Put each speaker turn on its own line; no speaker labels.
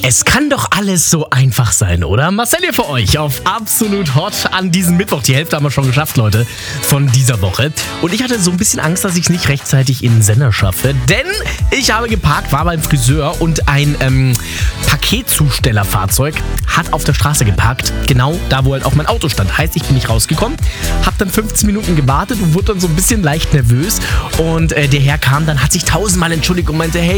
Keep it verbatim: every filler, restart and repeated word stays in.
Es kann doch alles so einfach sein, oder? Marcel hier für euch auf Absolut Hot an diesem Mittwoch. Die Hälfte haben wir schon geschafft, Leute, von dieser Woche. Und ich hatte so ein bisschen Angst, dass ich es nicht rechtzeitig in den Sender schaffe. Denn ich habe geparkt, war beim Friseur und ein ähm, Paketzustellerfahrzeug hat auf der Straße geparkt. Genau da, wo halt auch mein Auto stand. Heißt, ich bin nicht rausgekommen, habe dann fünfzehn Minuten gewartet und wurde dann so ein bisschen leicht nervös. Und äh, der Herr kam dann, hat sich tausendmal entschuldigt und meinte, hey,